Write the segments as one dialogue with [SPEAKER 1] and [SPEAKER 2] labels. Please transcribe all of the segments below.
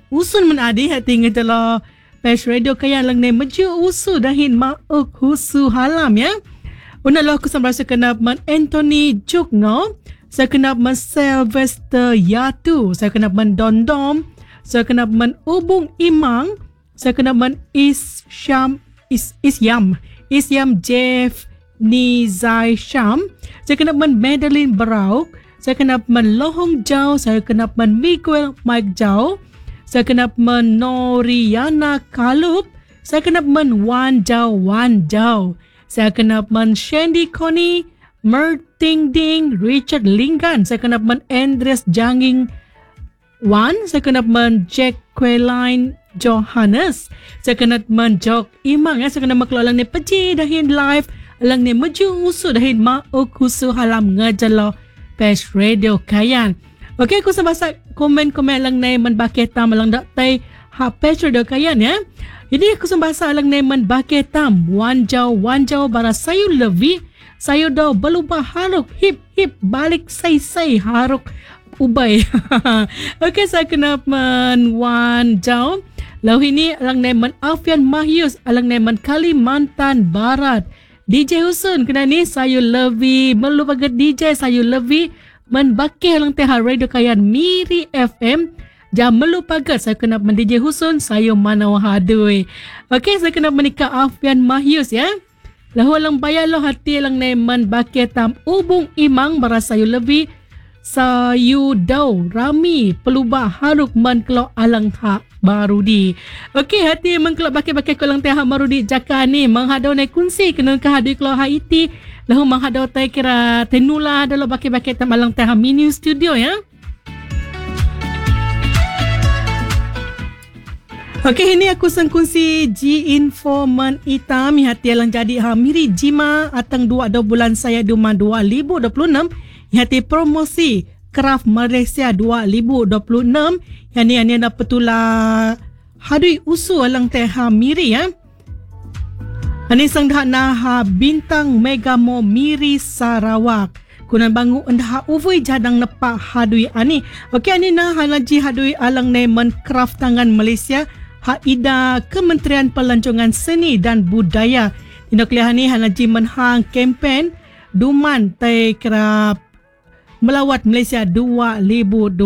[SPEAKER 1] usun man adi hati ngetala Pes Radio kaya lang ne maju usu dahin mauk husu halam ya. Unalah aku sambil sekenap man Anthony Jukno, saya kenap man Sylvester Yatu, saya kenap man Dondom, saya kenap man Ubung Imang, saya kenap man Isyam Jeff Nizai Syam, saya kenap man Madeline Barauk, saya kenap man Lohong Jau, saya kenap man Miguel Mike Jau, saya kenap man Noriana Kalup, saya kenap man Wan Jau, saya kenap man Shandy Connie, Merting Ding, Richard Linggan, saya kenap man Andres Janging Wan, saya kenap man Jack Queline Johannes, saya kenap man Jok Imang ya, saya kenap man keluar lang ni peci dahin live, lang ni maju usu dahin mauk husu halam ngajalo Pes Radio kayan. Okey, aku sebasa komen-komen lang na man baketam lang datay ha Pes Radio kayan ya. Jadi aku sebasa lang na man baketam wanjau bara sayo levi sayo daw balubah haruk hip balik say haruk ubay. Okey, saya kenap man wanjau lalu ini lang na man Alfian Mahyus alang na man Kalimantan Barat. DJ Husun kena ni sayo levi melupa DJ sayo levi man bakeh lang teha radio kayan Miri FM jam melupagat saya kena man DJ Husun sayo manaw hadui. Okey, saya kena menikah Alfian Mahyus ya. Lahu lang bayalo hati lang na man bakeh tam Ubung Imang bara sayo levi sayo daw rami pelubah haruk man kelo alang ha Marudi. Okey, hati mengkelak bakeh-bakeh kolang teh Marudi jaka ni menghadau naik kunci kena ke hadui keluar Haiti lahu menghadau teh kira tenula dalam bakeh-bakeh tam alang teh mini studio ya. Okey, ini aku sengkunci G Informan Itam hati alang jadi miri jima atang 2 bulan saya duma 2026 hati promosi Craft Malaysia 2026 yang ni ada petula hadui usu alang teh miri ya. Ani sang dah na bintang Megamo Miri Sarawak. Kunan bangu endah uvui jadang nepak hadui ani. Okey, ani na halaji hadui alang nemen craft tangan Malaysia Haida Kementerian Pelancongan Seni dan Budaya. Tindak lihat ni halaji menhang kempen duman teh kerap melawat Malaysia 2026.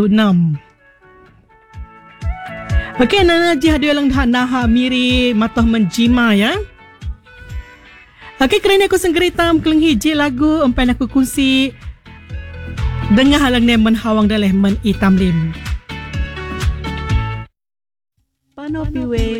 [SPEAKER 1] Okey, nana ji hadu lang dah miri matah menjima ya. Okey, kerana aku senggeritam keling hiji lagu empan aku kunci dengar halang ne menhawang daleh men itam lim. Panopiwe